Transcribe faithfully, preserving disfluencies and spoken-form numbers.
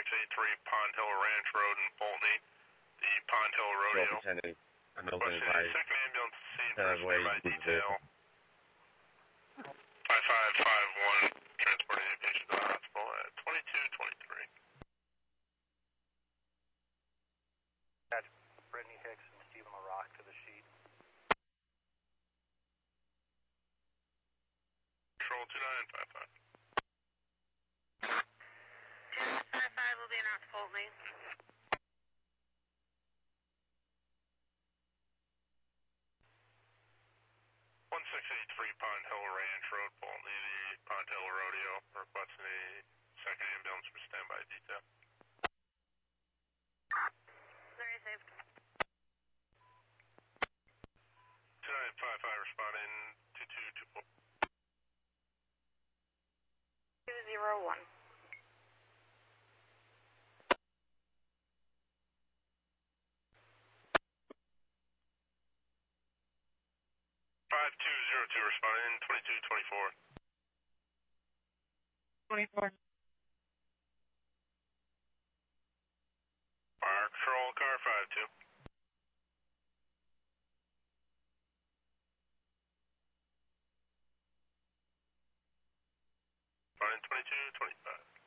six eighty-three Pond Hill Ranch Road in Poultney. The Pond Hill Rodeo. Requesting a second ambulance scene for standby detail. five five five one, transporting a patient to the hospital at twenty-two twenty-three. Add Brittany Hicks and Stephen LaRock to the sheet. Control two nine five five. two nine five five will be announced Poultney. one six eight three Pond Hill Ranch Road, Poultney, the Pond Hill Rodeo, requesting a second ambulance for standby detail. Very safe. two nine five five responding two two two four. two zero one. five two zero two responding twenty-two twenty-four. twenty-four. Fire control, car five two. Responding twenty-two twenty-five.